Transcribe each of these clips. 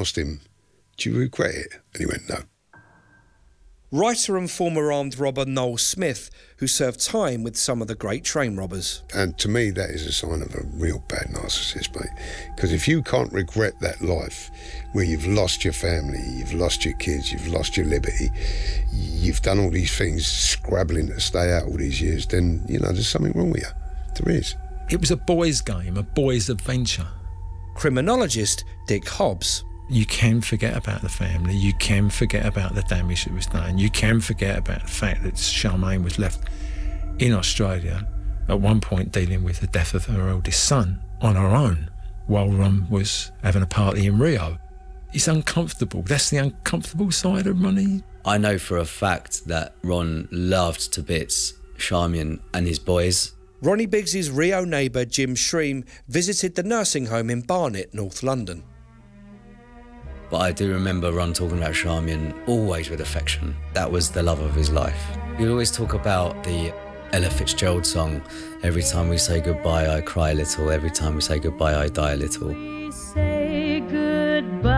asked him, do you regret it? And he went, no. Writer and former armed robber Noel Smith, who served time with some of the great train robbers. And to me, that is a sign of a real bad narcissist, mate. Because if you can't regret that life where you've lost your family, you've lost your kids, you've lost your liberty, you've done all these things, scrabbling to stay out all these years, then, you know, there's something wrong with you. There is. It was a boy's game, a boy's adventure. Criminologist Dick Hobbs. You can forget about the family, you can forget about the damage that was done, you can forget about the fact that Charmaine was left in Australia at one point dealing with the death of her eldest son on her own while Ron was having a party in Rio. It's uncomfortable. That's the uncomfortable side of Ronnie. I know for a fact that Ron loved to bits Charmian and his boys. Ronnie Biggs's Rio neighbour Jim Shreem visited the nursing home in Barnet, North London. But I do remember Ron talking about Charmian always with affection. That was the love of his life. He'd always talk about the Ella Fitzgerald song, every time we say goodbye I cry a little, every time we say goodbye I die a little. We say goodbye,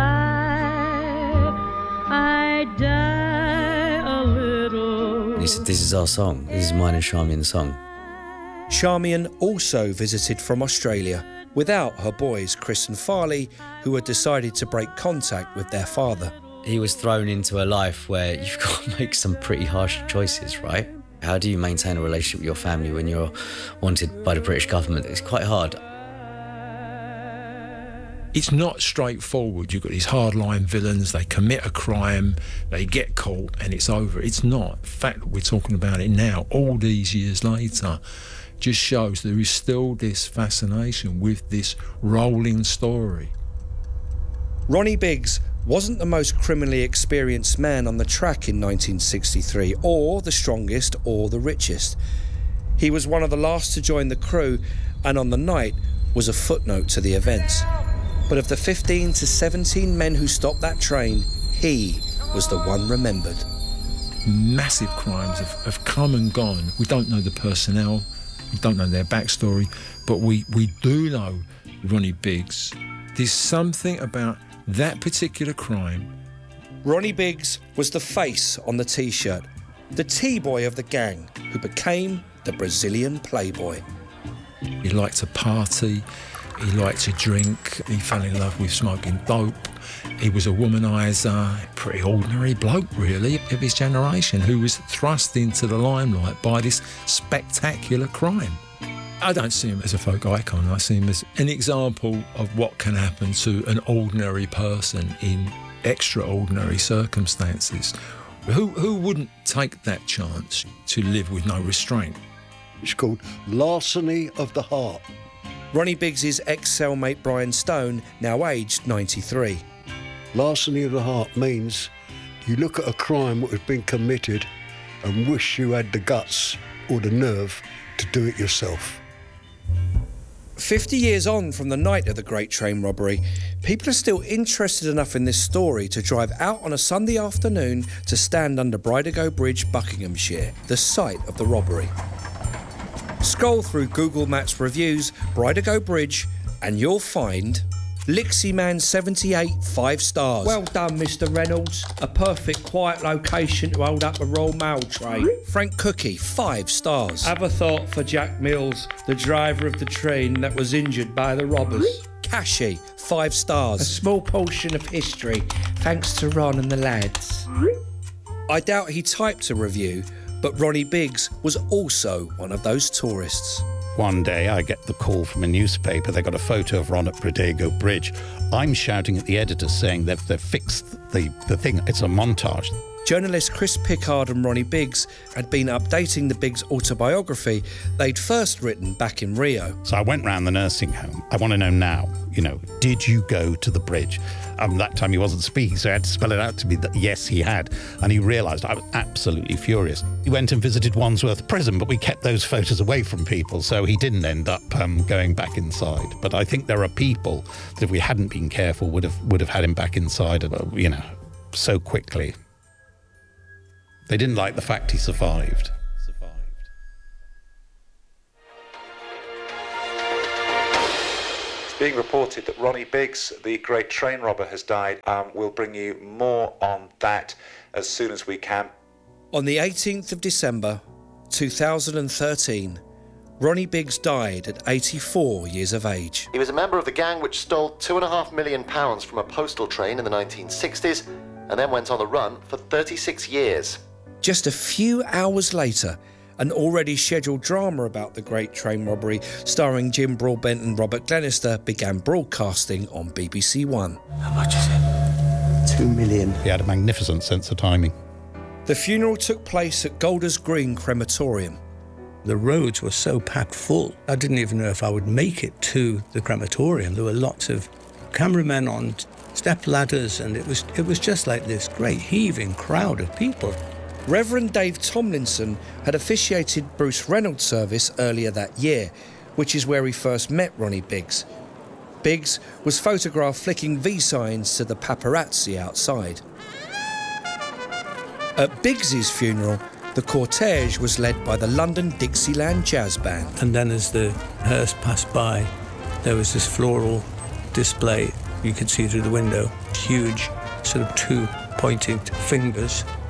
I die a little. And he said, this is our song, this is mine and Charmian's song. Charmian also visited from Australia without her boys Chris and Farley, who had decided to break contact with their father. He was thrown into a life where you've got to make some pretty harsh choices, right? How do you maintain a relationship with your family when you're wanted by the British government? It's quite hard. It's not straightforward. You've got these hardline villains, they commit a crime, they get caught, and it's over. It's not. The fact that we're talking about it now, all these years later, just shows there is still this fascination with this rolling story. Ronnie Biggs wasn't the most criminally experienced man on the track in 1963, or the strongest or the richest. He was one of the last to join the crew, and on the night was a footnote to the events. But of the 15 to 17 men who stopped that train, he was the one remembered. Massive crimes have come and gone. We don't know the personnel, we don't know their backstory, but we do know Ronnie Biggs. There's something about that particular crime. Ronnie Biggs was the face on the T-shirt, the T-boy of the gang, who became the Brazilian playboy. He liked to party, he liked to drink, he fell in love with smoking dope. He was a womaniser, pretty ordinary bloke really of his generation, who was thrust into the limelight by this spectacular crime. I don't see him as a folk icon, I see him as an example of what can happen to an ordinary person in extraordinary circumstances. Who wouldn't take that chance to live with no restraint? It's called Larceny of the Heart. Ronnie Biggs's ex-cellmate Brian Stone, now aged 93. Larceny of the heart means you look at a crime that has been committed and wish you had the guts or the nerve to do it yourself. 50 years on from the night of the Great Train Robbery, people are still interested enough in this story to drive out on a Sunday afternoon to stand under Bridego Bridge, Buckinghamshire, the site of the robbery. Scroll through Google Maps reviews, Bridego Bridge, and you'll find Lixie Man 78, 5 stars. Well done, Mr. Reynolds. A perfect quiet location to hold up a Royal Mail train. Frank Cookie, 5 stars. Have a thought for Jack Mills, the driver of the train that was injured by the robbers. Cashy, 5 stars. A small portion of history, thanks to Ron and the lads. I doubt he typed a review, but Ronnie Biggs was also one of those tourists. One day I get the call from a newspaper. They got a photo of Ron at Bridego Bridge. I'm shouting at the editor saying they've fixed the thing. It's a montage. Journalist Chris Pickard and Ronnie Biggs had been updating the Biggs autobiography they'd first written back in Rio. So I went round the nursing home. I want to know now, did you go to the bridge? That time he wasn't speaking, so I had to spell it out to me that yes, he had. And he realised I was absolutely furious. He went and visited Wandsworth Prison, but we kept those photos away from people, so he didn't end up going back inside. But I think there are people that if we hadn't been careful would have had him back inside, so quickly. They didn't like the fact he survived. being reported that Ronnie Biggs, the great train robber, has died. We'll bring you more on that as soon as we can. On the 18th of December 2013, Ronnie Biggs died at 84 years of age. He was a member of the gang which stole £2.5 million from a postal train in the 1960s and then went on the run for 36 years. Just a few hours later, an already scheduled drama about the Great Train Robbery starring Jim Broadbent and Robert Glenister began broadcasting on BBC One. How much is it? 2 million. He had a magnificent sense of timing. The funeral took place at Golders Green Crematorium. The roads were so packed full, I didn't even know if I would make it to the crematorium. There were lots of cameramen on step ladders, and it was just like this great heaving crowd of people. Reverend Dave Tomlinson had officiated Bruce Reynolds' service earlier that year, which is where he first met Ronnie Biggs. Biggs was photographed flicking V signs to the paparazzi outside. At Biggs's funeral, the cortege was led by the London Dixieland Jazz Band. And then as the hearse passed by, there was this floral display. You could see through the window, huge sort of two pointed fingers